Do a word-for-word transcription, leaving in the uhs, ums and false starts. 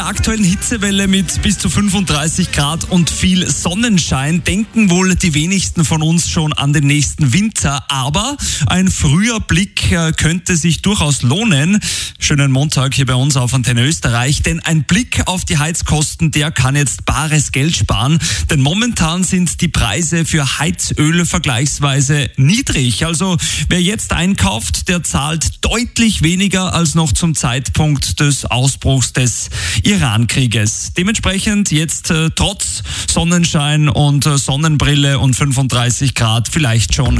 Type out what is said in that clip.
der aktuellen Hitzewelle mit bis zu fünfunddreißig Grad und viel Sonnenschein denken wohl die wenigsten von uns schon an den nächsten Winter. Aber ein früher Blick könnte sich durchaus lohnen. Schönen Montag hier bei uns auf Antenne Österreich. Denn ein Blick auf die Heizkosten, der kann jetzt bares Geld sparen. Denn momentan sind die Preise für Heizöl vergleichsweise niedrig. Also wer jetzt einkauft, der zahlt deutlich weniger als noch zum Zeitpunkt des Ausbruchs des Iran-Krieges. Dementsprechend jetzt äh, trotz Sonnenschein und äh, Sonnenbrille und fünfunddreißig Grad vielleicht schon